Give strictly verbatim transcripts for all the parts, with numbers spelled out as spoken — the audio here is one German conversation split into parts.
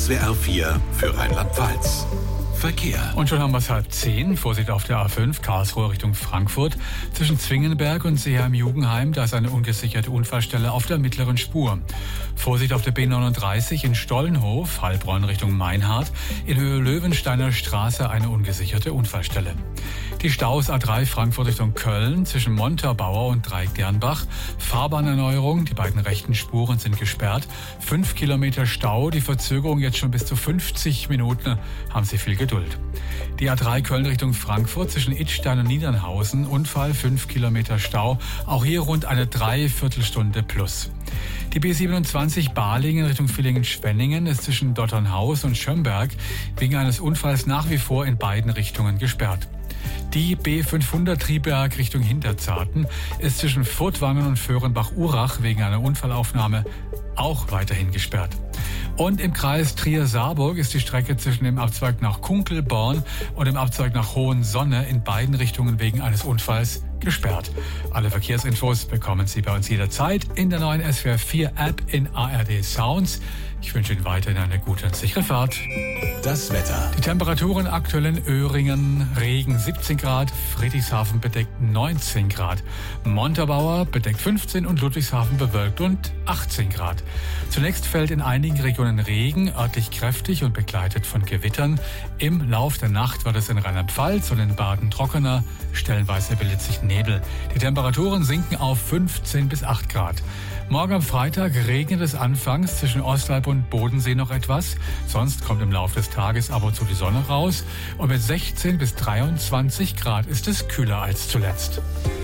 S W R vier für Rheinland-Pfalz. Verkehr. Und schon haben wir es halb zehn. Vorsicht auf der A fünf, Karlsruhe Richtung Frankfurt. Zwischen Zwingenberg und Seeheim-Jugenheim, da ist eine ungesicherte Unfallstelle auf der mittleren Spur. Vorsicht auf der B neununddreißig in Stollenhof, Heilbronn Richtung Meinhardt. In Höhe Löwensteiner Straße eine ungesicherte Unfallstelle. Die Staus A drei Frankfurt Richtung Köln zwischen Montabaur und Dreieck-Dernbach. Fahrbahnerneuerung, die beiden rechten Spuren sind gesperrt. Fünf Kilometer Stau, die Verzögerung jetzt schon bis zu fünfzig Minuten. Haben Sie viel Geduld. Die A drei Köln Richtung Frankfurt zwischen Idstein und Niedernhausen. Unfall, fünf Kilometer Stau. Auch hier rund eine Dreiviertelstunde plus. Die B siebenundzwanzig Balingen Richtung Villingen-Schwenningen ist zwischen Dotternhaus und Schömberg wegen eines Unfalls nach wie vor in beiden Richtungen gesperrt. Die B fünfhundert Triberg Richtung Hinterzarten ist zwischen Furtwangen und Föhrenbach-Urach wegen einer Unfallaufnahme auch weiterhin gesperrt. Und im Kreis Trier-Saarburg ist die Strecke zwischen dem Abzweig nach Kunkelborn und dem Abzweig nach Hohensonne in beiden Richtungen wegen eines Unfalls gesperrt. Alle Verkehrsinfos bekommen Sie bei uns jederzeit in der neuen S W R vier App in A R D Sounds. Ich wünsche Ihnen weiterhin eine gute und sichere Fahrt. Das Wetter. Die Temperaturen aktuell in Öhringen, Regen siebzehn Grad, Friedrichshafen bedeckt neunzehn Grad, Montabaur bedeckt fünfzehn und Ludwigshafen bewölkt und achtzehn Grad. Zunächst fällt in einigen Regionen Regen, örtlich kräftig und begleitet von Gewittern. Im Lauf der Nacht wird es in Rheinland-Pfalz und in Baden trockener, stellenweise bildet sich Nebel. Die Temperaturen sinken auf fünfzehn bis acht Grad. Morgen am Freitag regnet es anfangs zwischen Ostalb und Bodensee noch etwas. Sonst kommt im Laufe des Tages ab und zu die Sonne raus. Und mit sechzehn bis dreiundzwanzig Grad ist es kühler als zuletzt.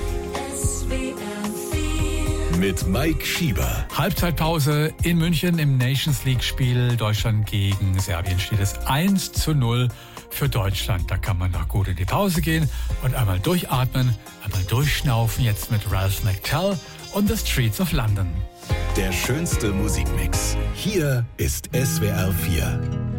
Mit Mike Schieber. Halbzeitpause in München im Nations League-Spiel Deutschland gegen Serbien steht es eins zu null für Deutschland. Da kann man noch gut in die Pause gehen und einmal durchatmen, einmal durchschnaufen. Jetzt mit Ralph McTell und The Streets of London. Der schönste Musikmix. Hier ist S W R vier.